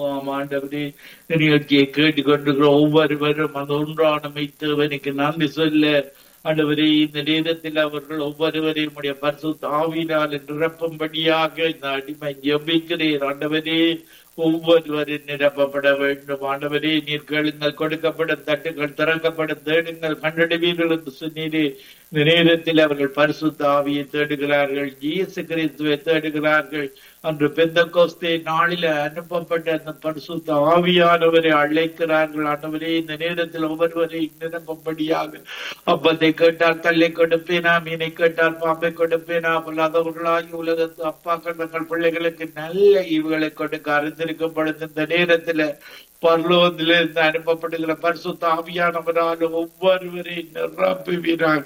ஆண்டவரே, நிகழ்ச்சியை கேட்டுக்கொண்டிருக்கிற ஒவ்வொருவரும் அந்த ஒன்றான மெய்த்தேவனுக்கு நன்றி சொல்ல ஆண்டவரே, இந்த நேரத்தில் அவர்கள் ஒவ்வொருவரையும் உடைய பரிசுத்த ஆவியினால் நிரப்பும்படியாக இந்த அடிமை ஜெபிக்கிறேன். ஆண்டவரே, ஒவ்வொருவரும் நிரப்பப்பட வேண்டும். ஆண்டவரே, நீர் கேளுங்கள் கொடுக்கப்படும், தட்டுகள் திறக்கப்படும், தேடுங்கள் கண்டடைவீர்கள் என்று சொன்னீரே. இந்த நேரத்தில் அவர்கள் பரிசுத்த ஆவியை தேடுகிறார்கள், இயேசு கிறிஸ்துவை தேடுகிறார்கள். அன்று பெந்தெகோஸ்தே நாளில அனுப்பப்பட்ட அந்த பரிசுத்த ஆவியானவரை அழைக்கிறார்கள். ஆண்டவரே, இந்த நேரத்தில் ஒவ்வொருவரை நிரப்பும்படியாக அப்பத்தை கேட்டால் கல்லை கொடுப்பேனா, மீனை கேட்டால் பாம்பை கொடுப்பேனா, பொல்லாதவர்களாகி உலகத்து அப்பாக்கள் தங்கள் பிள்ளைகளுக்கு நல்ல ஈவுகளை கொடுக்க அறிந்திருக்கப்படும். இந்த நேரத்துல பரலோகத்திலிருந்து அனுப்பப்படுகிற பரிசுத்த ஆவியானவரால் ஒவ்வொருவரையும் நிரப்புவீராக.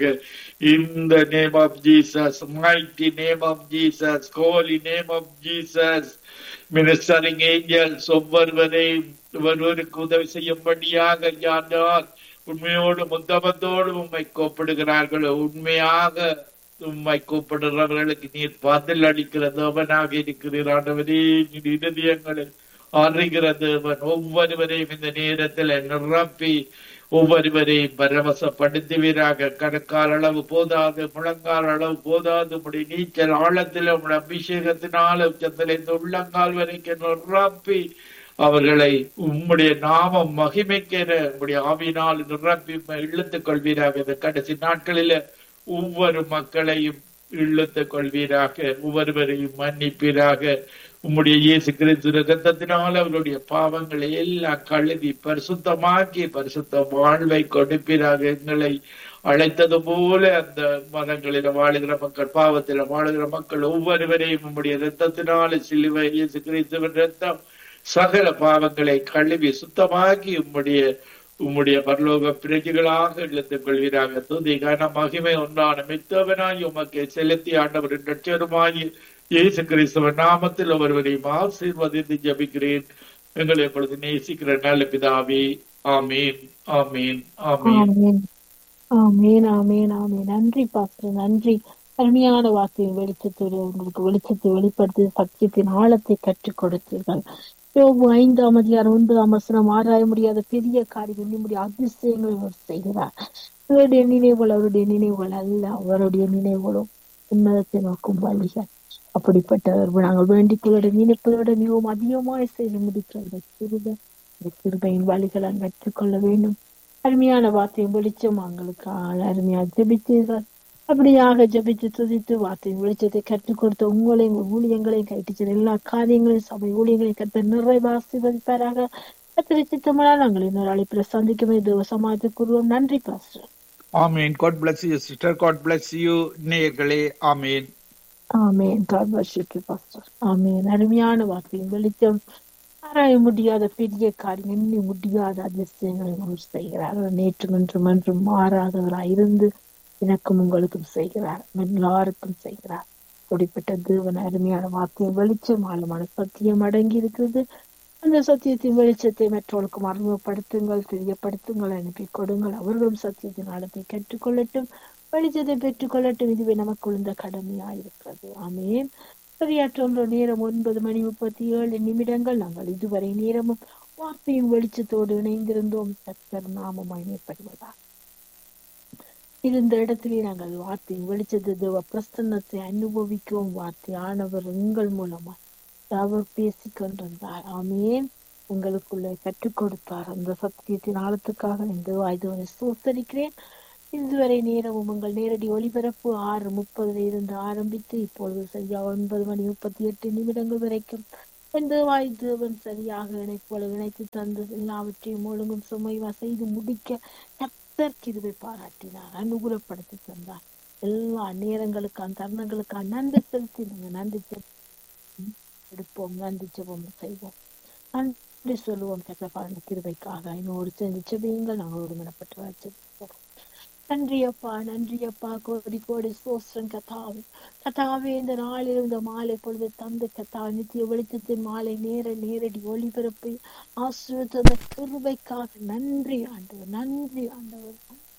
In the name of Jesus, mighty name of Jesus, holy name of Jesus, ministering angels ஒவ்வொருவருக்கு உதவி செய்யும்படியாக யார் உண்மையோடு முத்தமத்தோடு உம்மை கூப்பிடுகிறார்களோ, உண்மையாக உம்மை கூப்பிடுறவர்களுக்கு நீர் பதில் அளிக்கிற தேவனாக இருக்கிறீர். ஆண்டவரே, நீர் இதயங்களை அறிகிற தேவன். ஒவ்வொருவரையும் இந்த நேரத்தில் நிரப்பி ஒவ்வொருவரையும் பரவசப்படுத்துவீராக. கடற்கால் அளவு போதாது, முழங்கால் அளவு போதாது, உடைய நீச்சல் ஆழத்தில் உடைய அபிஷேகத்தினால உச்சத்தில் இந்த உள்ளங்கால் வரைக்கும் நிரப்பி அவர்களை உம்முடைய நாமம் மகிமைக்கிற உம்முடைய ஆவியினால் நிரப்பி இழுத்துக் கொள்வீராக. இந்த கடைசி நாட்களில ஒவ்வொரு மக்களையும் இழுத்துக் கொள்வீராக, ஒவ்வொருவரையும் மன்னிப்பீராக. உம்முடைய இயேசு கிறிஸ்து ரத்தத்தினால் அவருடைய பாவங்களை எல்லாம் கழுவி பரிசுத்தமாக்கி பரிசுத்த வாழ்வை கொடுப்பீராக. எங்களை அழைத்தது போல அந்த மதங்களில வாழுகிற மக்கள், பாவத்தில வாழுகிற மக்கள் ஒவ்வொருவரையும் உம்முடைய ரத்தத்தினால சிலுவை இயேசு கிறிஸ்துவின் ரத்தம் சகல பாவங்களை கழுவி சுத்தமாக்கி உம்முடைய பரலோக பிரஜைகளாக இழுத்துக் கொள்வீராக. துதிகான மகிமை ஒன்றான மித்தவனாய் உமக்கு செலுத்தி ஆண்டவரின் ரட்சகருமாகி இயேசு கிறிஸ்துவின் நாமத்தில் ஒருவரையும் ஆசீர்வதித்து ஜெபிக்கிறேன். எங்களை எப்பொழுது நேசிக்கிற நல்ல பிதாவே, ஆமீன், ஆமீன், ஆமீன். ஆமீன், ஆமீன், ஆமீன். நன்றி பாஸ்டர், நன்றி. அருமையான வார்த்தையின் வெளிச்சத்தோடு உங்களுக்கு வெளிச்சத்தை வெளிப்படுத்தி சத்தியத்தின் ஆழத்தை கற்றுக் கொடுத்தீர்கள். யோபு 5:9 ஆராய முடியாத பெரிய காரியம் நம்முடைய அதிசயங்களை அவர் செய்கிறார். அவருடைய நினைவுகள் அல்ல, அவருடைய நினைவுகளும் உன்னதத்தை நோக்கும் வழிகள். அப்படிப்பட்டவர் நாங்கள் வேண்டிக் கொள்ள நினைப்பதோட மிகவும் அதிகமாய் செய்து முடிக்கிற கிருபையின் வழிகளை கற்றுக்கொள்ள வேண்டும். அருமையான வார்த்தையும் வெளிச்சம் உங்களுக்கு அருமையாக ஜெபித்தீர்கள். அப்படியாக ஜெபித்து துதித்து வார்த்தையின் வெளிச்சத்தை கற்றுக் கொடுத்த உங்களையும் ஊழியங்களையும் கைட்டு எல்லா காரியங்களையும் சபை ஊழியங்களையும் கற்று நிறைவாக ஆசீர்வதிப்பாராக. கர்த்தர் சித்தமானால் நாங்கள் இன்னொரு அழைப்பில் சந்திக்கும் தேவ சமாஜத்துக்கு கூறுவோம். நன்றி பாஸ்டர். ஆமீன். God bless you sister. God bless you நேயர்களே. ஆமீன், ஆமீன். God bless you pastor. ஆமீன். அருமையான வார்த்தையின் வெளிச்சம் ஆராய முடியாத பெரிய காரியம், எண்ணி முடியாத அதிசயங்களை அவர் செய்கிறார். நேற்று என்றும் மாறாதவராய் இருந்து எனக்கும் உங்களுக்கும் செய்கிறார், எல்லாருக்கும் செய்கிறார். அப்படிப்பட்ட தேவன் அருமையான வார்த்தையின் வெளிச்சம் ஆழமான சத்தியம் அடங்கி இருக்கிறது. அந்த சத்தியத்தின் வெளிச்சத்தை மற்றவர்களுக்கும் அறிமுகப்படுத்துங்கள், தெரியப்படுத்துங்கள், அனுப்பி கொடுங்கள். அவர்களும் சத்தியத்தின் ஆழத்தை கற்றுக்கொள்ளட்டும், வெளிச்சத்தை பெற்றுக் கொள்ளட்டும். இதுவே நமக்கு உள்ள கடமையாயிருக்கிறது. ஆமீன். சரியாற்ற நேரம் 9:37. நாங்கள் இதுவரை நேரமும் வார்த்தையின் வெளிச்சத்தோடு இணைந்திருந்தோம். கர்த்தர் நாமம் மகிமைப்படுவதா இருந்த இடத்திலே நாங்கள் வார்த்தையின் வெளிச்சத்தை தேவ பிரசன்னத்தை அனுபவிக்கவும் வார்த்தை ஆனவர் எங்கள் மூலமா அவர் பேசிக் கொண்டிருந்தார். ஆமீன். எங்களுக்குள்ளே கற்றுக் கொடுத்தார். அந்த சத்தியத்தின் ஆழத்துக்காக இந்த வாய்தவனை சோசரிக்கிறேன். இதுவரை நேரமும் உங்கள் நேரடி ஒளிபரப்பு 6:30 இருந்து ஆரம்பித்து இப்பொழுது சரியா 9:38 வரைக்கும் இந்த வாய்தேவன் சரியாக இணைத்து தந்து எல்லாவற்றையும் ஒழுங்கும் சுமைவா செய்து முடிக்க கிருபை பாராட்டினார், அனுகூலப்படுத்தி தந்தார். எல்லா நேரங்களுக்கான தருணங்களுக்கான நன்றி செலுத்தி நாங்கள் நன்றி எடுப்போம், நன்றி ஜெபம் செய்வோம், நன்றி சொல்லுவோம். கர்த்தர் கிருபைக்காக இன்னொரு சேர்ந்து ஜெபியுங்கள். நாங்கள் ஒருமனப்பட்டு ஜெபிப்போம். நன்றியப்பா, நன்றியப்பா, கோடி கோடி சோஸ்திரம் கத்தாவே இந்த நாளில் இந்த மாலை பொழுது தந்து கத்தா நித்திய வெளிச்சத்தின் மாலை நேரடி ஒளிபரப்பை ஆசிரியர் கிருபைக்காக நன்றி ஆண்டவர், நன்றி ஆண்டவர்.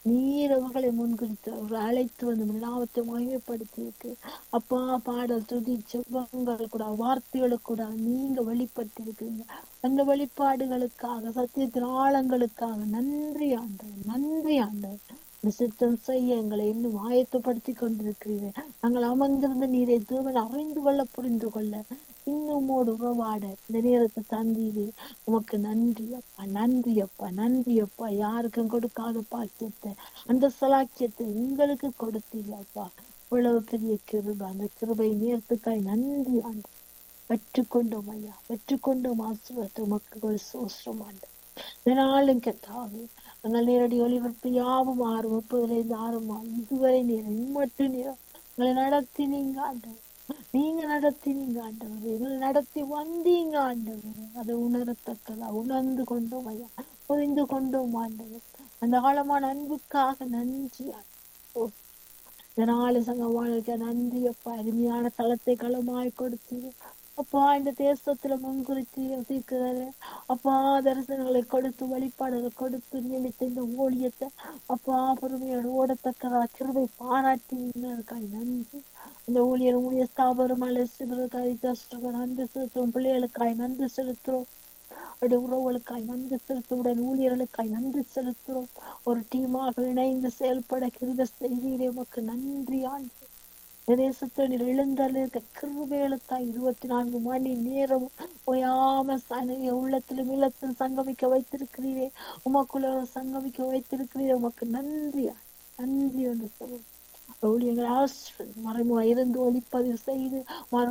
நீர் அவர்களை முன்குறித்து அவர்களை அழைத்து வந்து லாபத்தை மகிமைப்படுத்தி இருக்கு. அப்பா, பாடல் துதி செவ்வங்கள் கூட வார்த்தைகளுக்கு கூட நீங்க வெளிப்படுத்தி இருக்கீங்க. அந்த வெளிப்பாடுகளுக்காக சத்தியத்தின் ஆழங்களுக்காக நன்றி ஆண்டவர், நன்றி ஆண்டவர். சித்தம் செய்ய எங்களை இன்னும் ஆயத்தப்படுத்தி கொண்டிருக்கிறீர்கள். நாங்கள் அமர்ந்திருந்த நீரை தேவன் அறிந்து கொள்ள புரிந்து கொள்ள இன்னுமோடு உறவாட இந்த நேரத்தை தந்தீரே. உமக்கு நன்றி அப்பா, நன்றி அப்பா, நன்றி அப்பா. யாருக்கும் கொடுக்காத பாக்கியத்தை அந்த சலாக்கியத்தை உங்களுக்கு கொடுத்தீங்க அப்பா. இவ்வளவு பெரிய கிருபை, அந்த கிருபை நேரத்துக்காய் நன்றி ஆண்டு. பெற்றுக்கொண்டோம் ஐயா, பெற்றுக்கொண்டோம் ஆசீர்வாதத்தை உமக்கு ஒரு சோஸ்திரம் ஆண்டு. இதனாலும் கத்தாவே நாங்கள் நேரடி ஒளிபரப்பு யாவும் 6:30 ஆரம்பம் இதுவரை நேரம் இம்மட்டு நேரம் உங்களை நடத்தினீங்க ஆண்டவர். நீங்க நடத்தினீங்க ஆண்டவர், எங்களை நடத்தி வந்தீங்க ஆண்டவர். அதை உணரத்தக்கதா உணர்ந்து கொண்டோம் ஐயா, புரிந்து கொண்டோம் ஆண்டவர். அந்த ஆழமான அன்புக்காக நன்றி ஆண்டவர். இதனால சங்கவாளுக்கு நன்றி அப்பா. அருமையான தளத்தை களமாய் கொடுத்தீங்க அப்பா. இந்த தேசத்துல முன்குறித்து தீர்க்கிறாரு அப்பா. தரிசனங்களை கொடுத்து வழிபாடுகளை கொடுத்து நினைத்த இந்த ஊழியத்தை அப்பா பொறுமையோடு ஓடத்தக்கதா கிருபை பாராட்டினீங்களுக்காய் நன்றி. இந்த ஊழிய ஸ்தாபனம் அலசிகளுக்காய் நன்றி செலுத்துறோம். பிள்ளைகளுக்காய் நன்றி செலுத்துறோம். அவருடைய உறவுகளுக்காய் நன்றி செலுத்துடன் ஊழியர்களுக்காய் நன்றி செலுத்துறோம். ஒரு டீமாக இணைந்து செயல்பட கிருபை செய்தீரே, உமக்கு நன்றி ஆண்டு. தேசத்தில் எழுந்தருளிருக்க கிருபைகளுக்காய் 24 மணி நேரம் ஓயாம உள்ளத்திலும் இல்லத்திலும் சங்கமிக்க வைத்திருக்கிறீரே, உமக்குள்ள சங்கமிக்க வைத்திருக்கிறீரே, உமக்கு நன்றி நன்றி என்று சொல்லுவோம். ஊழியர்கள் மறைமுக இருந்து ஒளிப்பதிவு செய்து மறு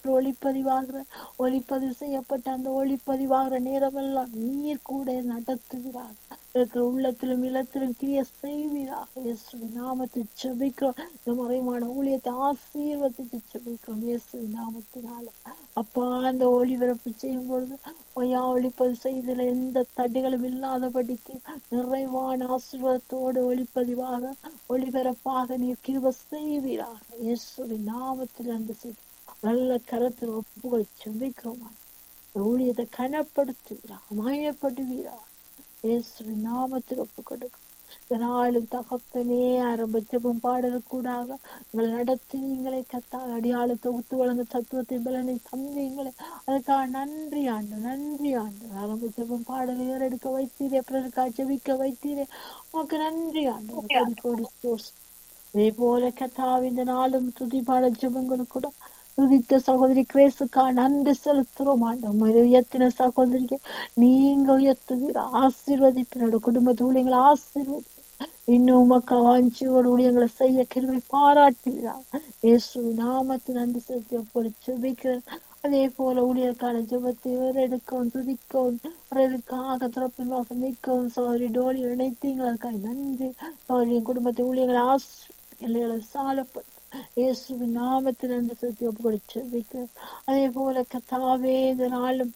ஒளிப்பதிவு செய்யப்பட்ட அந்த ஒளிப்பதிவாகிற நேரமெல்லாம் நீர் கூட நடத்துகிறார். இருக்கிற உள்ளத்திலும் இல்லத்திலும் கிரிய செய்வீராக. இயேசுவின் நாமத்தில் ஜெபிக்கிறோம். இந்த மறைமான ஊழியத்தை ஆசீர்வதித்து ஜெபிக்கிறோம் இயேசுவின் நாமத்தினால. அப்பா, அந்த ஒளிபரப்பு செய்யும் பொழுது ஒளிப்பதிவு செய்தல எந்த தடைகளும் இல்லாதபடிக்கு நிறைவான ஆசீர்வாதத்தோடு ஒளிப்பதிவாக ஒளிபரப்பாக நீர் கிருபை செய்வீராக. இயேசுவின் நாமத்தில் அந்த நல்ல கரத்தில் ஒப்புகள் ஜெபிக்கிறோம். ஊழியத்தை கனப்படுத்துவீராக, மகிமைப்படுவீராக. இயேசுவின் நாமத்தில் ஒப்புக் கொடுக்கும். இதனாலும் தகப்பனே ஆரம்ப ஜெபம் பாடலுக்கூடாக உங்களை நடத்தி நீங்களே கத்தால் அடியாளை தொகுத்து வழங்க தத்துவத்தை பலனை தந்தீங்களே, அதுக்காக நன்றி ஆண்டு, நன்றி ஆண்டு. ஆரம்ப ஜெபம் பாடலை ஏறெடுக்க வைத்தீரே, பிறருக்கா ஜெபிக்க வைத்தீரே, உனக்கு நன்றி ஆண்டு. கோடி கோடி சோர்ஸ். இதே போல கத்தாவி இந்த நாளும் துதி பாட ஜெபங்களுக்கு கூட துதித்த சகோதரி கிரேசுக்கா நன்றி செலுத்துறோம் ஆண்டோம். உயர்த்தின சகோதரிக்கு நீங்க உயர்த்துவீர், ஆசீர்வதிப்பினோட குடும்பத்து ஊழியங்களை ஆசீர்வதி. இன்னும் உமக்கு வாஞ்சியோடு ஊழியங்களை செய்ய கிருபை பாராட்டுகிறார். இயேசு நாமத்து நன்றி செலுத்தி அப்போது ஜெபிக்கிறேன். அதே போல ஊழியர்கான ஜெபத்தை எடுக்கவும் துதிக்கவும் பிறருக்காக திறப்பின் வாசம் நிற்கவும் சோதரி டோலி இணைத்தீங்களுக்காக நன்றி. சோதரியின் குடும்பத்தை ஊழியர்களை எல்லைகளை சாலப்படும் இயேசுவின் நாமத்தில் நன்றி செலுத்தி ஒப்புக்கொடுத்து ஜெபிக்கிறேன். அதே போல கர்த்தாவே இந்த நாளும்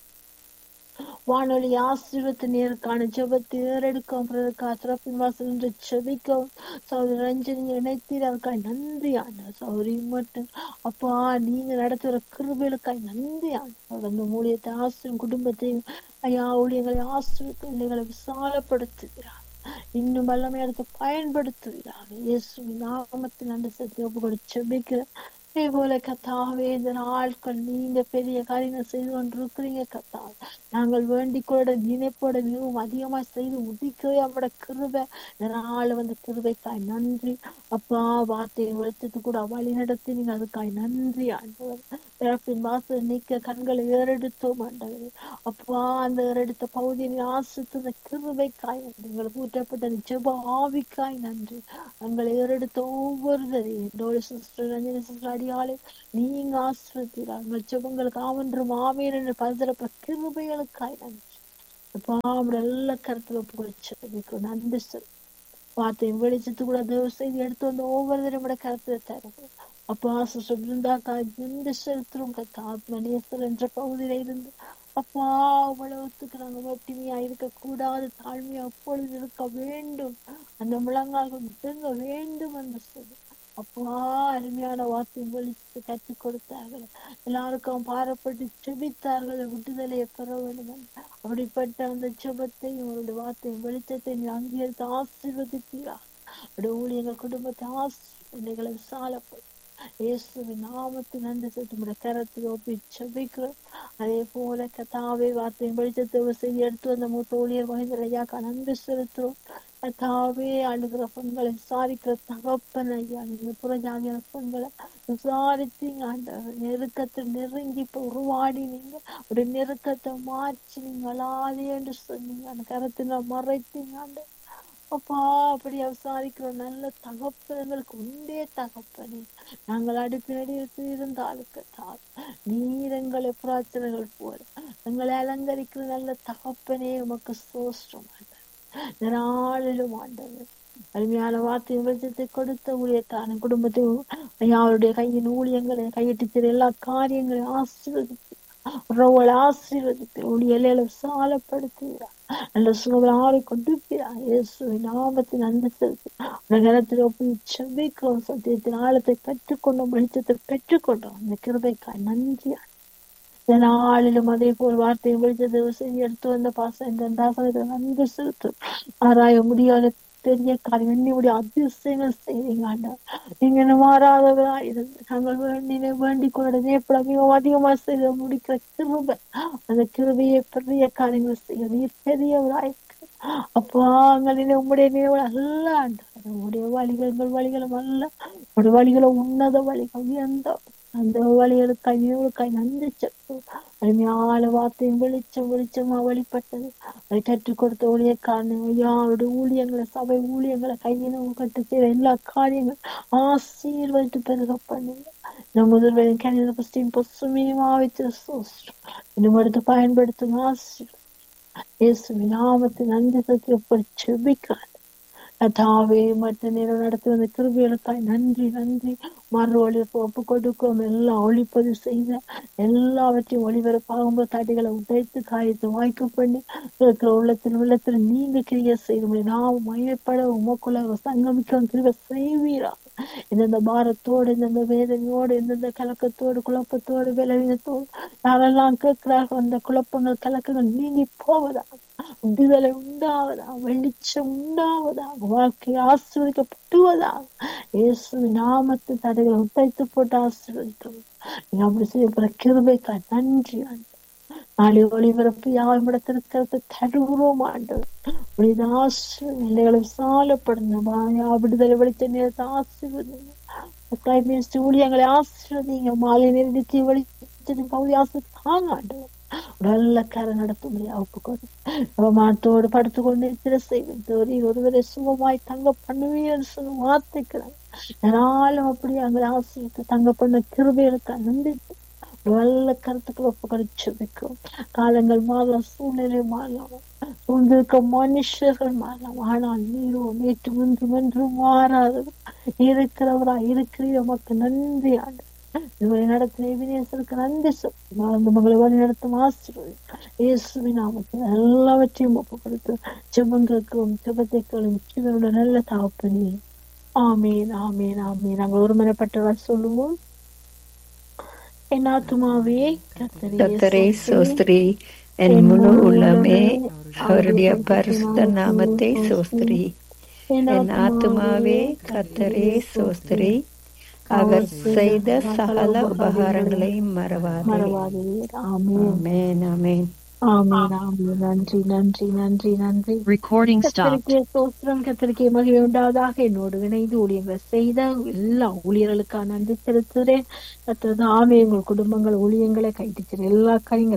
வானொலி ஆசீர்வத்து நேருக்கான ஜெபத்தை ஏறெடுக்கவும் பிறருக்காக திறப்பின் வாசல் என்று ஜெபிக்கவும் சகோதரி ரஞ்சனி இணைத்தீர், அவருக்காய் நன்றி ஆண்டு. சகோதரி மட்டும் அப்பா நீங்க நடத்துகிற கிருபைகளுக்காய் நன்றி ஆண்டு. அந்த ஊழியத்தை ஆசிரியம் குடும்பத்தையும் ஐயா ஊழியர்களை ஆசிரியத்தை இல்லைகளை விசாலப்படுத்துகிறார். இன்னும் வல்லமை எடுத்து பயன்படுத்துகிறார். இயேசுவின் நாமத்தில் நன்றி செலுத்தி ஒப்புக்கொடுத்து ஜெபிக்கிறேன். அதே போல கத்தாவே இந்த நாட்கள் நீங்க பெரிய காரியங்கள் செய்து கொண்டிருக்கிறீங்க கத்தாவே. நாங்கள் வேண்டிக் கொள்ள நினைப்போட மிகவும் அதிகமா செய்து முடிக்கவே அவட கிருபை. இதனால வந்து கிருபைக்காய் நன்றி அப்பா. வார்த்தையை உழைத்தது கூட வழி நடத்தி நீங்க அதுக்காய் நன்றி ஆண்டவர். பிறப்பின் வாசல் நீக்க கண்களை ஏறெடுத்தோம் ஆண்டவர். அப்பா அந்த ஏறெடுத்த பகுதியை ஆசித்த கிருபைக்காய் நன்றி. எங்களுக்கு ஊற்றப்பட்ட ஜெப ஆவிக்காய் நன்றி. எங்களை ஏறெடுத்த ஒவ்வொருவரையும் சிஸ்டர் ரஞ்சனி சிஸ்டர் அடியாளை நீங்க ஆசிரியர் ஜெபங்களுக்கு ஆவன்றும் ஆவேன் என்று பரிசரப்ப கிருபைகளுக்காய் நன்றி. அப்பா நல்ல கருத்துல ஒப்புக்கொடுத்து நன்றி சொல். வார்த்தை வெளிச்சத்து கூட தேவ செய்தி எடுத்து வந்து ஒவ்வொருத்தரும் கருத்துல தருது. அப்பா சிஸ்டர் பிருந்தாக்காய் நன்றி செலுத்துறோம். ஆத்மநேசர் என்ற பகுதியில இருந்து அப்பா உலகத்துக்கு நாங்க ஒற்றுமையா இருக்க கூடாது, தாழ்மையா அப்பொழுது இருக்க வேண்டும், அந்த முழங்கால்கள் முடங்க வேண்டும் என்று சொல்லி அப்பா அருமையான வார்த்தை வெளிச்சு கற்றுக் கொடுத்தார்கள். எல்லாருக்கும் பாரப்பட்டு செபித்தார்கள் விடுதலையை பெற வேண்டும். அப்படிப்பட்ட அந்த ஜெபத்தை உங்களுடைய வார்த்தை வெளிச்சத்தை நீ அங்கீகரித்து ஆசீர்வதித்தீரா. ஊழியர்கள் குடும்பத்தை ஆசிரியர்களை விசாலப்படும் இயேசுவின் நாமத்தில் நன்றி செலுத்தும் கரத்தில் ஒப்பி செபிக்கிறோம். அதே போல கத்தாவே வார்த்தையின் வெளிச்சத்தை செய்தி எடுத்து வந்த மூத்த ஊழியர் மகேந்திரையாக்கா நன்றி செலுத்துறோம். கத்தாவே அழுகிற பெண்களை விசாரிக்கிற தகப்பன் ஐயா, நீங்க புறஜாதியான பெண்களை விசாரித்தீங்க ஆண்டவர். நெருக்கத்தில் நெருங்கி இப்ப உருவாடி நீங்க ஒரு நெருக்கத்தை மாற்றி நீங்க அழாதே என்று சொன்னீங்க. அந்த கரத்தின மறைத்தீங்க ஆண்டவர். அப்பா அப்படி விசாரிக்கிறோம். நல்ல தகப்பன் எங்களுக்கு உண்டே தகப்பனே. நாங்கள் அடுப்பினடியில் இருந்தாலும் கத்தாவே நீர் எங்களை பிரார்த்தனைகள் போல எங்களை அலங்கரிக்கிற நல்ல தகப்பனே உமக்கு சோஸ்டம் நாளிலும் ஆண்டவர். அருமையான வார்த்தை வெளிச்சத்தை கொடுத்த ஊழியத்தான குடும்பத்தை அவருடைய கையின் ஊழியங்களை கையிட்டு எல்லா காரியங்களையும் ஆசீர்வதித்து உறவுகளை ஆசீர்வதித்து ஊழியலை விசாலப்படுத்துகிறார். நல்ல சுகங்களை ஆறை கொண்டிருக்கிறார். இயேசுவின் நாமத்தின் அன்பு செலுத்தி நகரத்தில் ஒப்பி செபிக்கிறோம். சத்தியத்தின் ஆழத்தை பெற்றுக்கொண்டோம், வெளிச்சத்தை பெற்றுக்கொண்டோம். அந்த கிருபைக்காய் நன்றி. நாளிலும் அதே போல் வார்த்தையை வெளிச்சத்தை செய்தி எடுத்து வந்த பாசம் தாசனத்தை நன்றி செலுத்தும். ஆராய முடியாத பெரிய காரியம் என்னுடைய அதிசயங்கள் செய்வீங்க ஆண்டவர். நீங்க என்ன மாறாதவரா இருந்து நாங்கள் வேண்டிக் கொள்ள எப்படி மிகவும் அதிகமா செய்த முடிக்கிற கிருபை, அந்த கிருபையை பெரிய காரியங்கள் செய்ய நீர் பெரியவராய் அப்பா. எங்களின் உங்களுடைய நினைவு அல்ல ஆண்டவர். உங்களுடைய வழிகள் எங்கள் வழிகளும் அல்ல. உங்களுடைய வழிகளும் உன்னத வழிகள் உயர்ந்த அந்த வழிகளுக்காய் நன்றி செலுத்தும். அருமையான வார்த்தையும் வெளிச்சமா வெளிப்பட்டது. அதை கற்றுக் கொடுத்த ஊழியக்காரன் அவருடைய ஊழியங்களை சபை ஊழியங்களை கையினும் கட்டு செய்த எல்லா காரியங்களும் ஆசீர்வதித்து பெருக பண்ணுங்க. நம் முதல்வரின் கணித புஸ்தின் பசுமையுமா வச்சு சோஸ்டம் இன்னும் எடுத்து பயன்படுத்தும் ஆசீர்வாதம். இயேசுவின் நாமத்தில் நன்றி செலுத்தி எப்படி செபிக்கிறார். கதாவே மற்ற நேரம் நடத்தி வந்த கிருபைகளுக்காய் நன்றி நன்றி. மறு ஒளிபரப்பு ஒப்பு கொடுக்கும் எல்லாம் ஒளிப்பதிவு செய்த எல்லாவற்றையும் ஒளிபரப்பாகும்போது தடைகளை உடைத்து காயத்தை வாய்ப்பு பண்ணி இருக்கிற உள்ளத்தில் நீங்க கிரியை செய்ய முடியும். நாம் மையப்பட உமக்குள்ள சங்கமிக்க கிரியை செய்வீரா. எந்தெந்த பாரத்தோடு, எந்தெந்த வேதனையோடு, எந்தெந்த கலக்கத்தோடு, குழப்பத்தோடு, விளைவினத்தோடு யாரெல்லாம் கேட்கிறார்கள் அந்த குழப்பங்கள் கலக்கங்கள் நீங்கி போவதா, விடுதலை உண்டாவதா, வெளிச்சம் உண்டாவதா, வாழ்க்கை ஆசீர்வதிக்கப்படுவதாக இயேசுவின் நாமத்தில் தடைகளை உடைத்து போட்டு ஆசீர்வதிக்கிறோம். நீங்க அப்படி செய்யப்படுற கிருபைக்காய் நன்றி ஆண்டவர். நாளை ஒளிபரப்பு யாரும் இடத்திற்கிறது தருகிறோம் ஆண்டவர். நிலைகளை விசாலப்படுங்க. விடுதலை வெளிச்ச நேரத்தை ஆசீர்வதிங்க. ஊழியங்களை ஆசீர்வதிங்க. மாலை நேரத்தை வெளிச்சத்தின் பகுதி ஆசீர்வாங்க ஆண்டவர். நல்ல கரை நடத்த முடியாது ஒப்புக்கொண்டு படுத்துக்கொண்டு திரை செய்வது ஒருவரை சுகமாய் தங்க பண்ணுவீன்னு சொல்லி வார்த்தைக்கிறாங்க. நாளும் அப்படி அங்கே ஆசிரியத்தை தங்க பண்ண கிருபைகளுக்கு நன்றி. நல்ல கருத்துக்கள் ஒப்புக்கொண்டு வைக்கும். காலங்கள் மாறலாம், சூழ்நிலை மாறலாம், சூழ்ந்திருக்க மனுஷர்கள் மாறலாம். ஆனால் நீரோ நேற்று ஒன்றும் மாறாதவர் இருக்கிறவரா இருக்கிற நமக்கு நன்றி ஆண்டு. இதுவரை நடத்தின வினேசருக்கு நன்றி சொல்லி மகளை வழி நடத்தும் ஆசீர்வாதம் இயேசுவின் நாமத்தில் எல்லாவற்றையும் ஒப்பு கொடுத்து ஜெபங்களுக்கும் ஜெபத்தைக்களும் ஜீவனோட நல்ல தகப்பனே. ஆமீன் ஆமீன் ஆமீன். நாங்கள் ஒருமனப்பட்டவர் சொல்லுவோம். என் ஆத்துமாவே கர்த்தரை ஸ்தோத்திரி, என் முழு உள்ளமே அவருடைய பரிசுத்த நாமத்தை ஸ்தோத்திரி. என் ஆத்துமாவே கர்த்தரை ஸ்தோத்திரி, அவர் செய்த சகல உபகாரங்களையும் மறவாதே. ஆமென் ஆமென் ஆமென் ஆமென். நன்றி நன்றி நன்றி நன்றி. கர்த்தருக்கே மகிமை உண்டாவதாக. என்னோடு இணைந்து ஊழியங்களை செய்த எல்லா ஊழியர்களுக்காக நன்றி செலுத்துகிறேன். கர்த்தர் தாமே எங்கள் குடும்பங்கள் ஊழியங்களை கைட்டிச்சிரு எல்லா காரியங்களும்